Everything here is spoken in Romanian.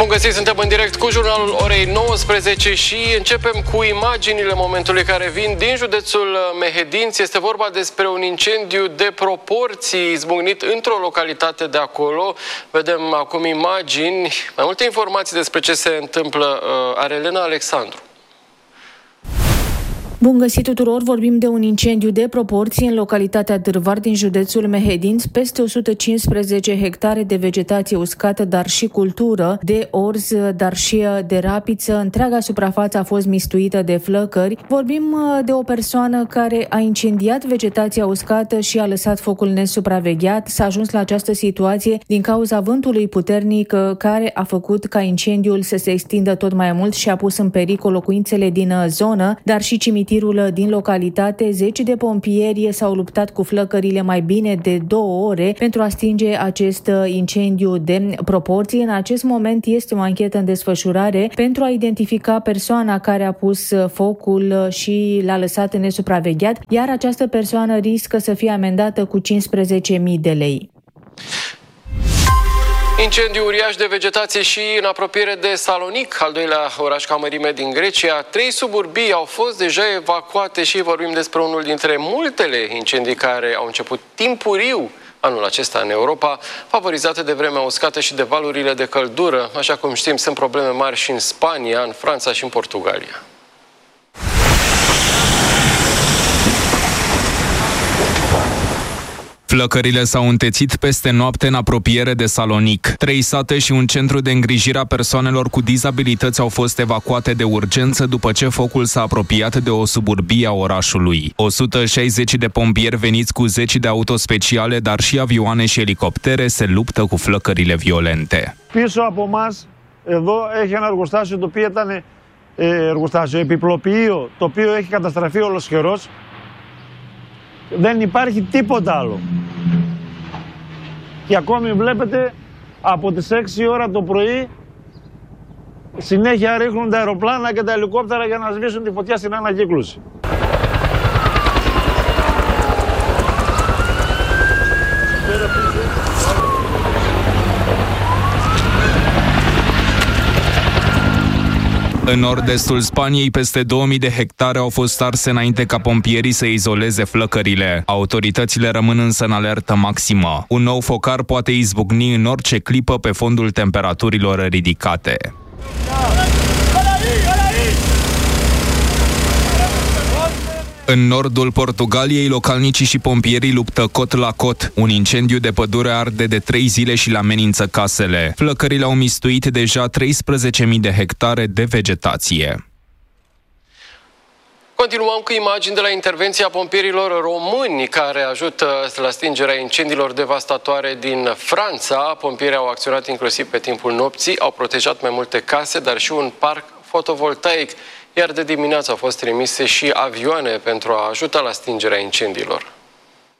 Bun găsit, suntem în direct cu jurnalul orei 19 și începem cu imaginile momentului care vin din județul Mehedinți. Este vorba despre un incendiu de proporții izbucnit într-o localitate de acolo. Vedem acum imagini. Mai multe informații despre ce se întâmplă are Elena Alexandru. Bun găsit tuturor, vorbim de un incendiu de proporții în localitatea Dârvar din județul Mehedinți, peste 115 hectare de vegetație uscată, dar și cultură, de orz, dar și de rapiță. Întreaga suprafață a fost mistuită de flăcări. Vorbim de o persoană care a incendiat vegetația uscată și a lăsat focul nesupravegheat. S-a ajuns la această situație din cauza vântului puternic care a făcut ca incendiul să se extindă tot mai mult și a pus în pericol locuințele din zonă, dar și cimitirul din localitate. 10 de pompieri s-au luptat cu flăcările mai bine de 2 ore pentru a stinge acest incendiu de proporții. În acest moment este o anchetă în desfășurare pentru a identifica persoana care a pus focul și l-a lăsat nesupravegheat, iar această persoană riscă să fie amendată cu 15.000 de lei. Incendiu uriaș de vegetație și în apropiere de Salonic, al doilea oraș ca mărime din Grecia. 3 suburbii au fost deja evacuate și vorbim despre unul dintre multele incendii care au început timpuriu anul acesta în Europa, favorizate de vremea uscată și de valurile de căldură. Așa cum știm, sunt probleme mari și în Spania, în Franța și în Portugalia. Flăcările s-au întețit peste noapte în apropiere de Salonic. 3 sate și un centru de îngrijire a persoanelor cu dizabilități au fost evacuate de urgență după ce focul s-a apropiat de o suburbie a orașului. 160 de pompieri veniți cu 10 de autospeciale, dar și avioane și elicoptere se luptă cu flăcările violente. Πίσω από μας, εδώ έχει ένα εργοστάσιο το οποίο ήταν εργοστάσιο επιπλοποιείο, το οποίο έχει καταστραφεί ολοσχερός. Δεν υπάρχει τίποτα άλλο. Και ακόμη βλέπετε από τις 6 ώρα το πρωί συνέχεια ρίχνουν τα αεροπλάνα και τα ελικόπτερα για να σβήσουν τη φωτιά στην ανακύκλωση. În nord-estul Spaniei, peste 2000 de hectare au fost arse înainte ca pompierii să izoleze flăcările. Autoritățile rămân însă în alertă maximă. Un nou focar poate izbucni în orice clipă pe fondul temperaturilor ridicate. În nordul Portugaliei, localnicii și pompierii luptă cot la cot. Un incendiu de pădure arde de 3 zile și le amenință casele. Flăcările au mistuit deja 13.000 de hectare de vegetație. Continuăm cu imagini de la intervenția pompierilor români care ajută la stingerea incendiilor devastatoare din Franța. Pompierii au acționat inclusiv pe timpul nopții, au protejat mai multe case, dar și un parc fotovoltaic. Iar de dimineață au fost trimise și avioane pentru a ajuta la stingerea incendiilor.